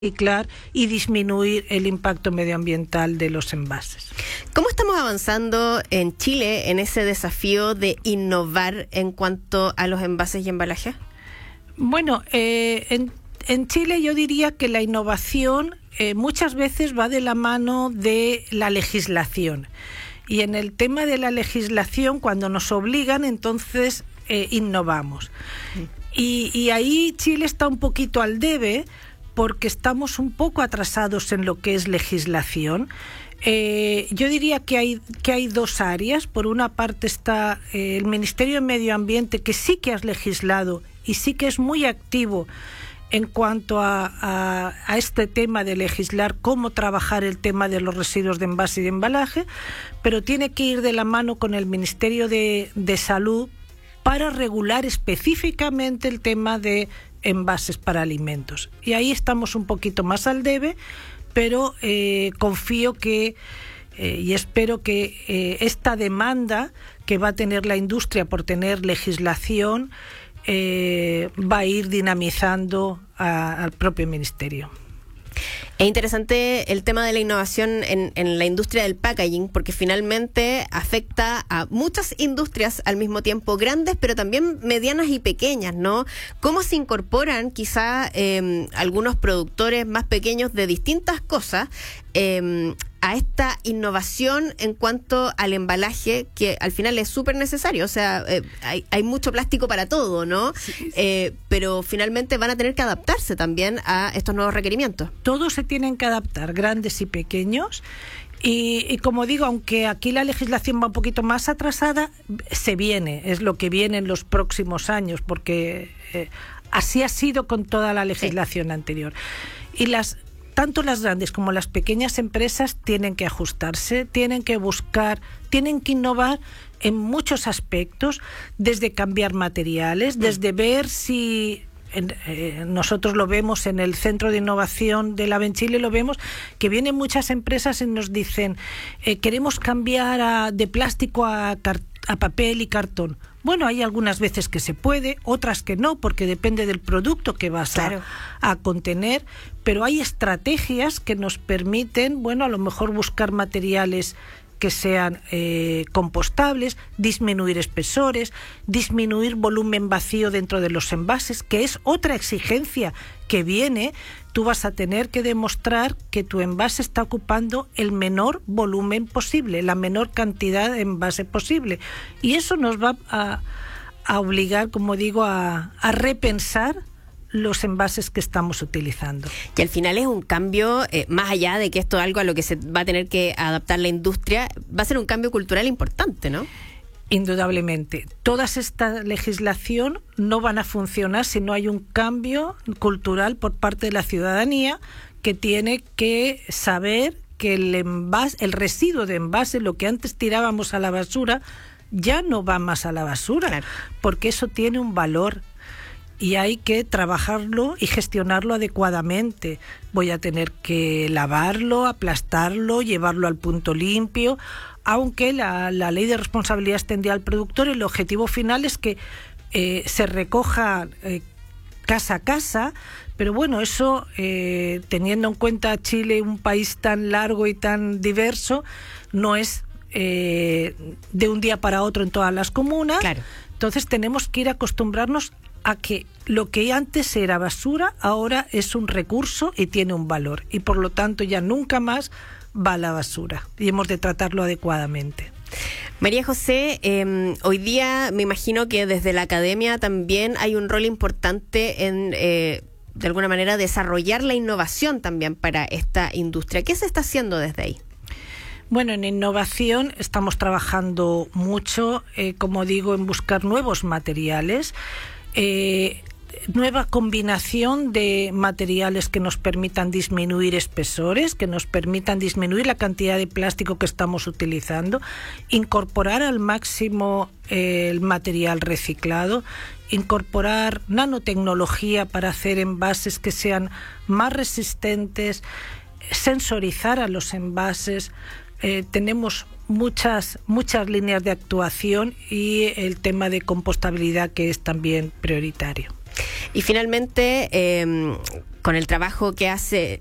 reciclar y disminuir el impacto medioambiental de los envases. ¿Cómo estamos avanzando en Chile en ese desafío de innovar en cuanto a los envases y embalajes? Bueno, en Chile yo diría que la innovación muchas veces va de la mano de la legislación. Y en el tema de la legislación, cuando nos obligan, entonces innovamos. Y ahí Chile está un poquito al debe, porque estamos un poco atrasados en lo que es legislación. Yo diría que hay dos áreas. Por una parte está el Ministerio de Medio Ambiente, que sí que has legislado y sí que es muy activo en cuanto a este tema de legislar cómo trabajar el tema de los residuos de envase y de embalaje, pero tiene que ir de la mano con el Ministerio de Salud para regular específicamente el tema de envases para alimentos. Y ahí estamos un poquito más al debe, pero confío que y espero que esta demanda que va a tener la industria por tener legislación va a ir dinamizando al propio ministerio. Es interesante el tema de la innovación en la industria del packaging, porque finalmente afecta a muchas industrias al mismo tiempo, grandes, pero también medianas y pequeñas, ¿no? ¿Cómo se incorporan quizá algunos productores más pequeños de distintas cosas a esta innovación en cuanto al embalaje, que al final es súper necesario? O sea, hay mucho plástico para todo, ¿no? Sí. Pero finalmente van a tener que adaptarse también a estos nuevos requerimientos. Todos se tienen que adaptar, grandes y pequeños. Y como digo, aunque aquí la legislación va un poquito más atrasada, es lo que viene en los próximos años, porque así ha sido con toda la legislación anterior. Y tanto las grandes como las pequeñas empresas tienen que ajustarse, tienen que buscar, tienen que innovar en muchos aspectos, desde cambiar materiales, desde ver si... nosotros lo vemos en el Centro de Innovación de la Chile, lo vemos que vienen muchas empresas y nos dicen queremos cambiar de plástico a papel y cartón. Bueno, hay algunas veces que se puede, otras que no, porque depende del producto que vas a contener, pero hay estrategias que nos permiten, bueno, a lo mejor buscar materiales que sean compostables, disminuir espesores, disminuir volumen vacío dentro de los envases, que es otra exigencia que viene. Tú vas a tener que demostrar que tu envase está ocupando el menor volumen posible, la menor cantidad de envase posible. Y eso nos va a obligar, como digo, a repensar los envases que estamos utilizando. Y al final es un cambio, más allá de que esto es algo a lo que se va a tener que adaptar la industria, va a ser un cambio cultural importante, ¿no? Indudablemente. Toda esta legislación no van a funcionar si no hay un cambio cultural por parte de la ciudadanía, que tiene que saber que el residuo de envase, lo que antes tirábamos a la basura, ya no va más a la basura, claro, porque eso tiene un valor. Y hay que trabajarlo y gestionarlo adecuadamente. Voy a tener que lavarlo, aplastarlo, llevarlo al punto limpio, aunque la ley de responsabilidad extendida al productor, el objetivo final es que se recoja casa a casa, pero bueno, eso teniendo en cuenta Chile, un país tan largo y tan diverso, no es de un día para otro en todas las comunas. Claro. Entonces tenemos que ir a acostumbrarnos a que lo que antes era basura ahora es un recurso y tiene un valor, y por lo tanto ya nunca más va a la basura y hemos de tratarlo adecuadamente. María José, hoy día me imagino que desde la academia también hay un rol importante en de alguna manera desarrollar la innovación también para esta industria. ¿Qué se está haciendo desde ahí? Bueno, en innovación estamos trabajando mucho, como digo, en buscar nuevos materiales, nueva combinación de materiales que nos permitan disminuir espesores, que nos permitan disminuir la cantidad de plástico que estamos utilizando, incorporar al máximo el material reciclado, incorporar nanotecnología para hacer envases que sean más resistentes, sensorizar a los envases. Tenemos muchas líneas de actuación y el tema de compostabilidad, que es también prioritario. Y finalmente, con el trabajo que hace